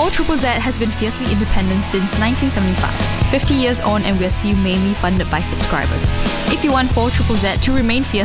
4ZZZ has been fiercely independent since 1975. 50 years on and we're still mainly funded by subscribers. If you want 4ZZZ to remain fierce